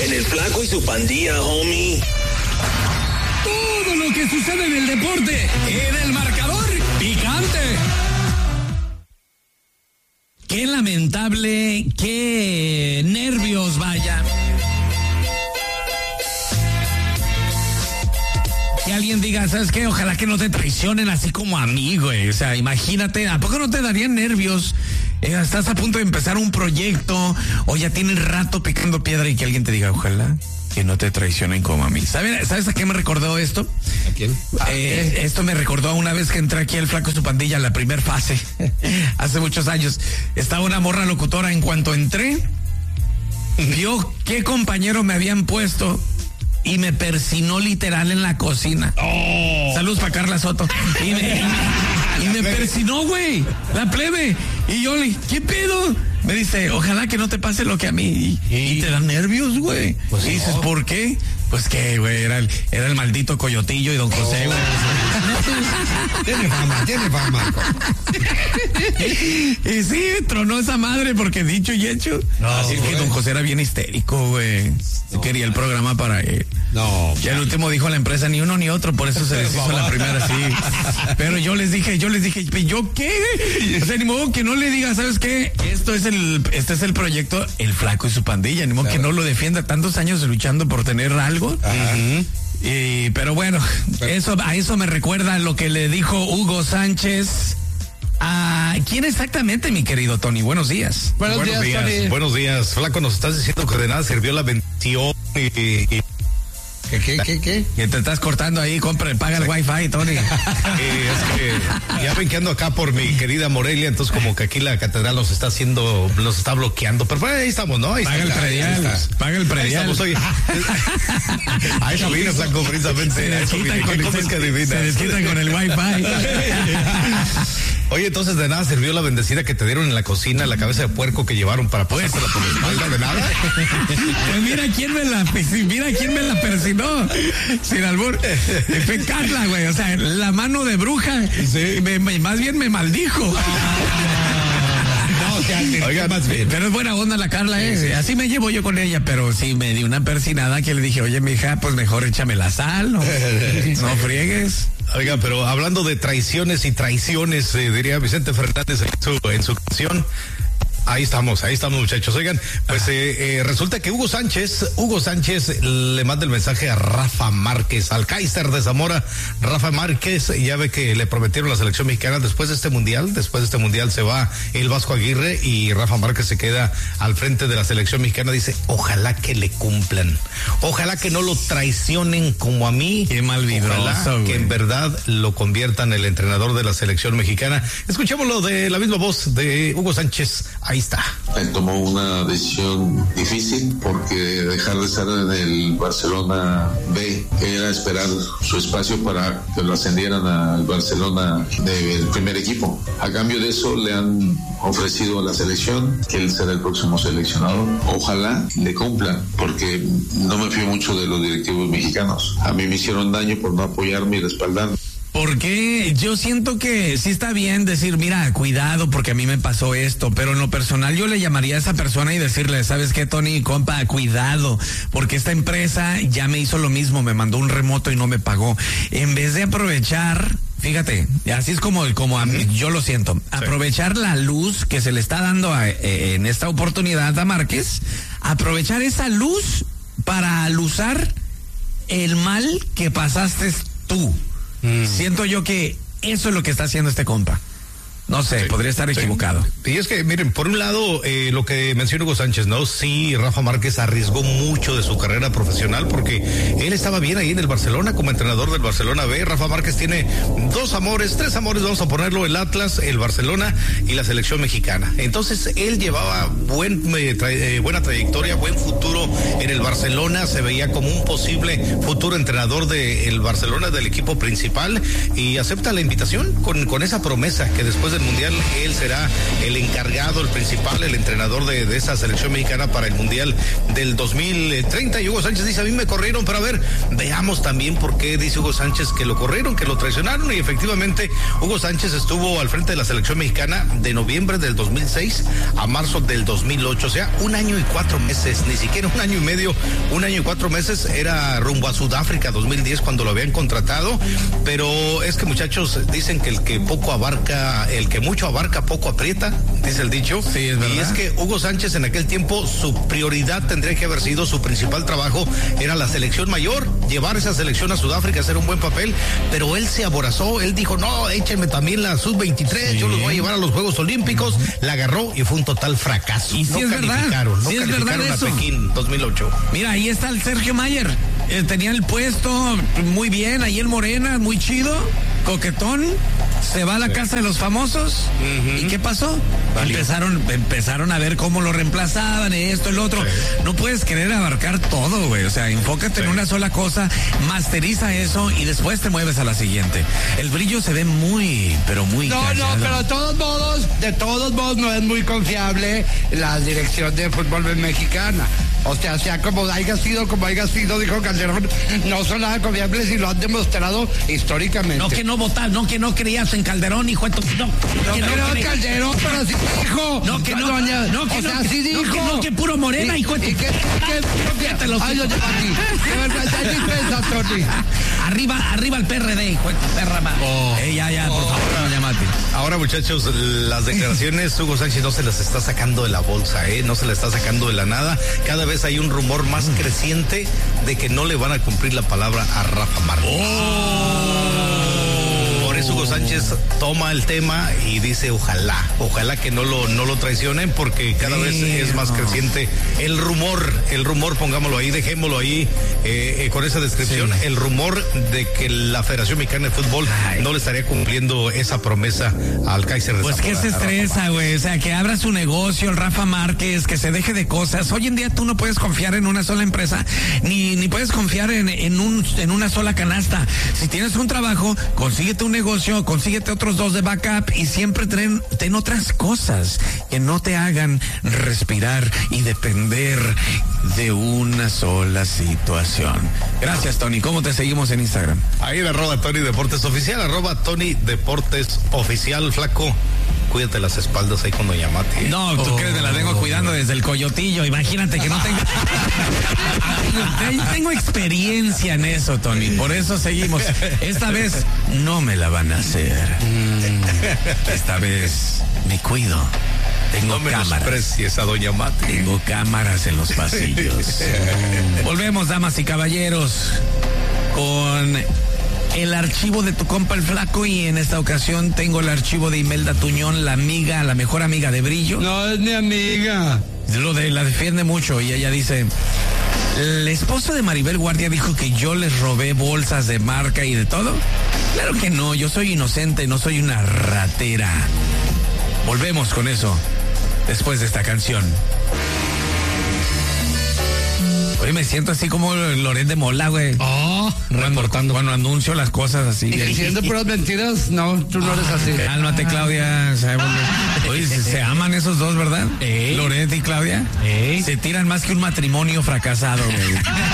En el Flaco y su Pandilla, homie. Todo lo que sucede en el deporte, en el marcador picante. Qué lamentable, qué nervios, vaya. Que alguien diga, ¿sabes qué? Ojalá que no te traicionen así como a mí, güey. O sea, imagínate, ¿a poco no te darían nervios? Estás a punto de empezar un proyecto o ya tienes rato picando piedra y que alguien te diga, ojalá que no te traicionen como a mí. ¿Sabes a qué me recordó esto? ¿A quién? Esto me recordó a una vez que entré aquí al Flaco y su Pandilla, la primer fase, hace muchos años. Estaba una morra locutora, en cuanto entré, vio qué compañero me habían puesto y me persinó literal en la cocina. Oh. Saludos para Carla Soto. Y me persinó, güey, la plebe. Y yo le, ¿qué pedo? Me dice, ojalá que no te pase lo que a mí. Y te dan nervios, güey. Pues y dices, ¿por qué? Pues que, güey, era el maldito Coyotillo y don José, güey. Tiene fama. Y sí, tronó esa madre porque dicho y hecho. No, así es que don José era bien histérico, güey. Quería el programa para él. No. Y al último dijo a la empresa, ni uno ni otro, por eso se les hizo la primera, sí. Pero yo les dije, ¿yo qué? O sea, ni modo que no le diga, ¿sabes qué? Este es el proyecto El Flaco y su Pandilla, ni modo que no lo defienda, tantos años luchando por tener algo. Pero bueno, a eso me recuerda lo que le dijo Hugo Sánchez. ¿A quién exactamente, mi querido Tony? Buenos días. Buenos días, Tony. Buenos días, Flaco, nos estás diciendo que de nada sirvió la bendición y... ¿Qué? Que te estás cortando ahí, paga el wifi, Tony. Es que ya ven que ando acá por mi querida Morelia, entonces como que aquí la catedral nos está bloqueando, pero ahí estamos, ¿no? Ahí paga el predial. A eso vino, Flaco, precisamente. Se desquitan con el wifi. Oye, entonces de nada sirvió la bendecida que te dieron en la cocina, la cabeza de puerco que llevaron para ponérsela por la espalda, ¿de nada? Pues mira quién me la persinó, sin albur. Fue Carla, güey, o sea, la mano de bruja, sí. Más bien me maldijo. Oiga, más bien. Pero es buena onda la Carla, sí. Así me llevo yo con ella, pero sí me di una persinada que le dije, oye, mija, pues mejor échame la sal, no friegues. Oiga, pero hablando de traiciones y traiciones, diría Vicente Fernández en su canción. Ahí estamos, muchachos. Oigan, pues resulta que Hugo Sánchez le manda el mensaje a Rafa Márquez, al Kaiser de Zamora. Rafa Márquez, ya ve que le prometieron la selección mexicana después de este mundial se va el Vasco Aguirre y Rafa Márquez se queda al frente de la selección mexicana. Dice, ojalá que le cumplan, ojalá que no lo traicionen como a mí. Qué malvibroso, ojalá que en verdad lo conviertan el entrenador de la selección mexicana. Escuchémoslo de la misma voz de Hugo Sánchez. Ahí está. Él tomó una decisión difícil porque dejar de estar en el Barcelona B era esperar su espacio para que lo ascendieran al Barcelona del primer equipo. A cambio de eso le han ofrecido a la selección que él será el próximo seleccionador. Ojalá le cumplan, porque no me fío mucho de los directivos mexicanos. A mí me hicieron daño por no apoyarme y respaldarme. Porque yo siento que sí está bien decir, mira, cuidado porque a mí me pasó esto, pero en lo personal yo le llamaría a esa persona y decirle, ¿sabes qué, Tony? Compa, cuidado, porque esta empresa ya me hizo lo mismo, me mandó un remoto y no me pagó. En vez de aprovechar, fíjate, así es como a mí, yo lo siento, aprovechar la luz que se le está dando en esta oportunidad a Márquez, aprovechar esa luz para alusar el mal que pasaste tú. Siento yo que eso es lo que está haciendo este compa. No sé, podría estar equivocado. Y es que, miren, por un lado, lo que menciona Hugo Sánchez, ¿no? Sí, Rafa Márquez arriesgó mucho de su carrera profesional porque él estaba bien ahí en el Barcelona como entrenador del Barcelona B. Rafa Márquez tiene tres amores, vamos a ponerlo, el Atlas, el Barcelona y la selección mexicana. Entonces, él llevaba buena trayectoria, buen futuro en el Barcelona, se veía como un posible futuro entrenador del Barcelona, del equipo principal, y acepta la invitación con esa promesa que después de del Mundial, él será el encargado, el principal, el entrenador de esa selección mexicana para el Mundial del 2030. Y Hugo Sánchez dice, a mí me corrieron, pero a ver, veamos también por qué dice Hugo Sánchez que lo corrieron, que lo traicionaron. Y efectivamente, Hugo Sánchez estuvo al frente de la selección mexicana de noviembre del 2006 a marzo del 2008, o sea, 1 año y 4 meses, ni siquiera 1 año y medio, 1 año y 4 meses, era rumbo a Sudáfrica 2010 cuando lo habían contratado. Pero es que, muchachos, dicen que el que mucho abarca, poco aprieta, dice el dicho. Sí, es verdad. Y es que Hugo Sánchez en aquel tiempo, su prioridad tendría que haber sido, su principal trabajo era la selección mayor, llevar esa selección a Sudáfrica, hacer un buen papel, pero él se aborazó, él dijo, no, échenme también la sub-23, yo los voy a llevar a los Juegos Olímpicos, la agarró y fue un total fracaso. Y sí, es verdad, no sí es verdad calificaron a eso. Pekín 2008. Mira, ahí está el Sergio Mayer. Tenía el puesto muy bien, ahí en Morena, muy chido, coquetón. Se va a la casa de los famosos. ¿Y qué pasó? Empezaron a ver cómo lo reemplazaban, esto, el otro. No puedes querer abarcar todo, güey. O sea, enfócate en una sola cosa, masteriza eso y después te mueves a la siguiente. El brillo se ve muy, pero muy callado. Pero de todos modos no es muy confiable la dirección de fútbol mexicana. O sea como haya sido, dijo Calderón, no son nada confiables y lo han demostrado históricamente. No que no votas, no que no creías en Calderón, hijo de tu... Calderón, pero sí dijo. Sí dijo. No que puro Morena, hijo de tu... Ay, yo llevo aquí. De verdad, ya ni piensas, Tony. Arriba el PRD, hijo de tu perra madre. Ya, por favor, no llamate. Ahora, muchachos, las declaraciones, Hugo Sánchez no se las está sacando de la bolsa, no se las está sacando de la nada. Cada vez hay un rumor más creciente de que no le van a cumplir la palabra a Rafa Márquez. Por eso Hugo Sánchez toma el tema y dice ojalá que no lo traicionen, porque cada vez es más creciente el rumor, pongámoslo ahí, dejémoslo ahí con esa descripción, el rumor de que la Federación Mexicana de Fútbol no le estaría cumpliendo esa promesa al Kaiser de Pues Zamora, que se estresa, güey, o sea, que abra su negocio el Rafa Márquez, que se deje de cosas. Hoy en día tú no puedes confiar en una sola empresa, ni puedes confiar en una sola canasta. Si tienes un trabajo, consíguete un negocio, consíguete otros 2 de backup y siempre ten otras cosas que no te hagan respirar y depender de una sola situación. Gracias, Tony. ¿Cómo te seguimos en Instagram? Ahí en @Tony Deportes Oficial, @Tony Deportes Oficial. Flaco, cuídate las espaldas ahí con Doña Mati. No, tú crees, me la vengo cuidando desde el coyotillo. Imagínate que no tengo... tengo experiencia en eso, Tony. Por eso seguimos. Esta vez no me la van a hacer. Esta vez me cuido. Tengo cámaras. No menosprecies a Doña Mati. Tengo cámaras en los pasillos. Volvemos, damas y caballeros, con el archivo de tu compa el Flaco, y en esta ocasión tengo el archivo de Imelda Tuñón, la mejor amiga de Brillo. No es mi amiga. La defiende mucho y ella dice: el esposo de Maribel Guardia dijo que yo les robé bolsas de marca y de todo. Claro que no, yo soy inocente, no soy una ratera. Volvemos con eso después de esta canción. Hoy me siento así como Loret de Mola, güey. Cuando anuncio las cosas así. Y diciendo puras mentiras, no, tú no eres así. Cálmate, Claudia. Oye, se aman esos dos, ¿verdad? Loret y Claudia. Se tiran más que un matrimonio fracasado, güey.